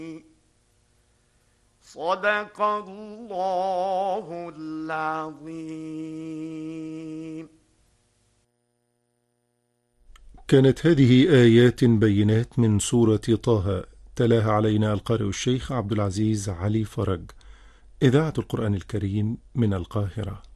صدق الله العظيم. كانت هذه آيات بينات من سورة طه، تلاها علينا القارئ الشيخ عبد العزيز علي فرج، إذاعة القرآن الكريم من القاهرة.